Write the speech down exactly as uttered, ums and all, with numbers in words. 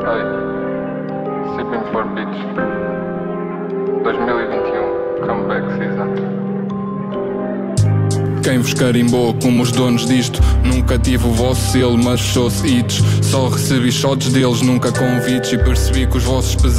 Hey, Sipping for Beach dois mil e vinte e um Comeback Season. Quem vos carimbou como os donos disto? Nunca tive o vosso selo, mas sou-se hits. Só recebi shots deles, nunca convites. E percebi que os vossos pesados